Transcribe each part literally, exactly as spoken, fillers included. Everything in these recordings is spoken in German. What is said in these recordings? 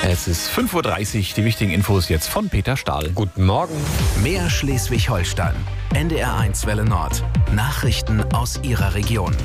Es ist fünf Uhr dreißig, die wichtigen Infos jetzt von Peter Stahl. Guten Morgen. Mehr Schleswig-Holstein. N D R eins Welle Nord. Nachrichten aus Ihrer Region.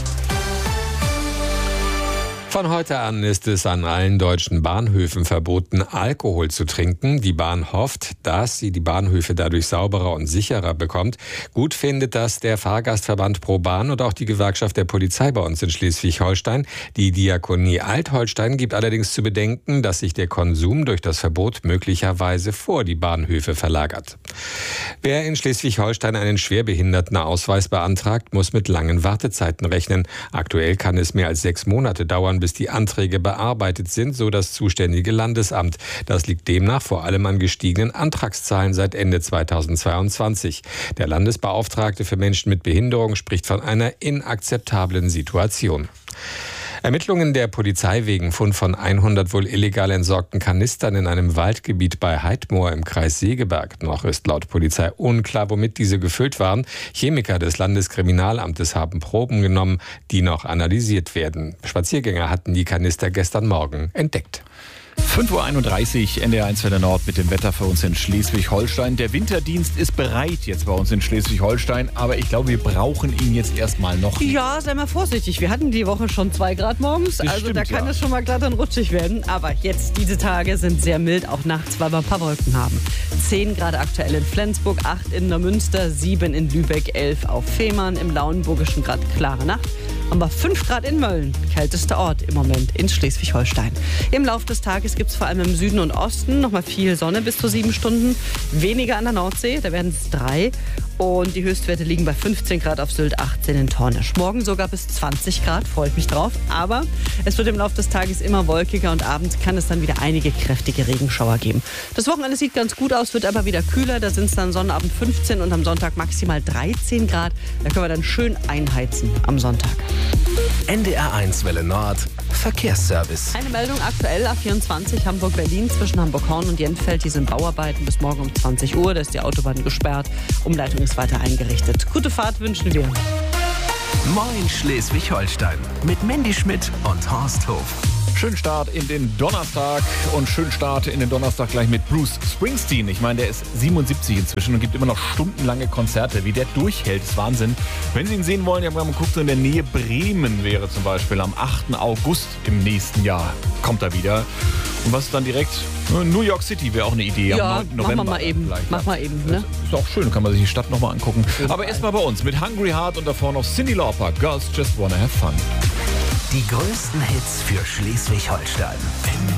Von heute an ist es an allen deutschen Bahnhöfen verboten, Alkohol zu trinken. Die Bahn hofft, dass sie die Bahnhöfe dadurch sauberer und sicherer bekommt. Gut findet das der Fahrgastverband ProBahn und auch die Gewerkschaft der Polizei bei uns in Schleswig-Holstein. Die Diakonie Alt-Holstein gibt allerdings zu bedenken, dass sich der Konsum durch das Verbot möglicherweise vor die Bahnhöfe verlagert. Wer in Schleswig-Holstein einen Schwerbehindertenausweis beantragt, muss mit langen Wartezeiten rechnen. Aktuell kann es mehr als sechs Monate dauern, bis die Anträge bearbeitet sind, so das zuständige Landesamt. Das liegt demnach vor allem an gestiegenen Antragszahlen seit Ende zweitausendzweiundzwanzig. Der Landesbeauftragte für Menschen mit Behinderung spricht von einer inakzeptablen Situation. Ermittlungen der Polizei wegen Fund von hundert wohl illegal entsorgten Kanistern in einem Waldgebiet bei Heidmoor im Kreis Segeberg. Noch ist laut Polizei unklar, womit diese gefüllt waren. Chemiker des Landeskriminalamtes haben Proben genommen, die noch analysiert werden. Spaziergänger hatten die Kanister gestern Morgen entdeckt. fünf Uhr einunddreißig, N D R eins Welle Nord mit dem Wetter für uns in Schleswig-Holstein. Der Winterdienst ist bereit jetzt bei uns in Schleswig-Holstein, aber ich glaube, wir brauchen ihn jetzt erstmal noch nicht. Ja, sei mal vorsichtig. Wir hatten die Woche schon zwei Grad morgens, Das also stimmt, da kann ja. es schon mal glatt und rutschig werden. Aber jetzt, diese Tage sind sehr mild, auch nachts, weil wir ein paar Wolken haben. zehn Grad aktuell in Flensburg, acht in Neumünster, sieben in Lübeck, elf auf Fehmarn, im Lauenburgischen Grad klare Nacht. Haben wir fünf Grad in Mölln, kältester Ort im Moment in Schleswig-Holstein. Im Laufe des Tages gibt es vor allem im Süden und Osten noch mal viel Sonne bis zu sieben Stunden. Weniger an der Nordsee, da werden es drei. Und die Höchstwerte liegen bei fünfzehn Grad auf Sylt, achtzehn in Tornisch. Morgen sogar bis zwanzig Grad, freue ich mich drauf. Aber es wird im Laufe des Tages immer wolkiger und abends kann es dann wieder einige kräftige Regenschauer geben. Das Wochenende sieht ganz gut aus, wird aber wieder kühler. Da sind es dann Sonnabend fünfzehn und am Sonntag maximal dreizehn Grad. Da können wir dann schön einheizen am Sonntag. N D R eins Welle Nord. Verkehrsservice. Eine Meldung aktuell, A vierundzwanzig Hamburg-Berlin zwischen Hamburg-Horn und Jenfeld. Die sind Bauarbeiten bis morgen um zwanzig Uhr. Da ist die Autobahn gesperrt. Umleitung ist weiter eingerichtet. Gute Fahrt wünschen wir. Moin Schleswig-Holstein. Mit Mandy Schmidt und Horst Hof. Schönen Start in den Donnerstag und schönen Start in den Donnerstag gleich mit Bruce Springsteen. Ich meine, der ist siebenundsiebzig inzwischen und gibt immer noch stundenlange Konzerte. Wie der durchhält, ist Wahnsinn. Wenn Sie ihn sehen wollen, ja, mal guckt, so in der Nähe Bremen wäre zum Beispiel am achten August im nächsten Jahr. Kommt er wieder. Und was ist dann direkt? New York City wäre auch eine Idee. Ja, am neunten machen wir November mal eben. vielleicht. Mach mal eben, ne? Ist auch schön, kann man sich die Stadt nochmal angucken. Aber erstmal bei uns mit Hungry Heart und davor noch Cyndi Lauper. Girls Just Wanna Have Fun. Die größten Hits für Schleswig-Holstein.